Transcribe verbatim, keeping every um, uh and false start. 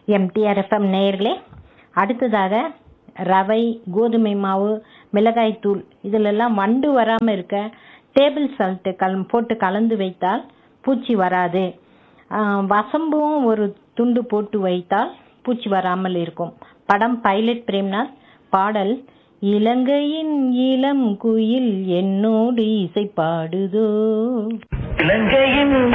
MTR FM நேயர்களே, அடுத்ததாக ரவை, கோதுமை மாவு, மிளகாய்த்தூள் இதிலெல்லாம் வண்டு வராமல் இருக்க டேபிள் சால்ட்டு கல் போட்டு கலந்து வைத்தால் பூச்சி வராது. வசம்பும் ஒரு துண்டு போட்டு வைத்தால் பூச்சி வராமல் இருக்கும். படம் பைலட் பிரேம்நாத், பாடல் இலங்கையின் இளம் குயில் என்னோடு இசை பாடுதோ. இலங்கையின்